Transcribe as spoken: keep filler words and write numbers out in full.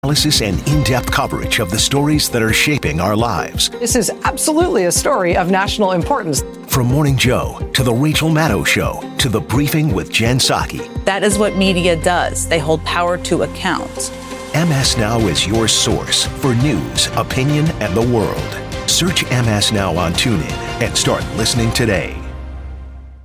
Analysis and in-depth coverage of the stories that are shaping our lives. This is absolutely a story of national importance. From Morning Joe to The Rachel Maddow Show to The Briefing with Jen Psaki. That is what media does. They hold power to account. M S Now is your source for news, opinion, and the world. Search M S Now on TuneIn and start listening today.